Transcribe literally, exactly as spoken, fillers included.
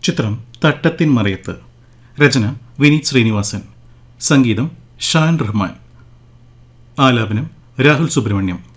ചിത്രം തട്ടത്തിൻ മറയത്ത്. രചന വിനീത് ശ്രീനിവാസൻ. സംഗീതം ഷാൻ റഹ്മാൻ. ആലാപനം രാഹുൽ സുബ്രഹ്മണ്യം.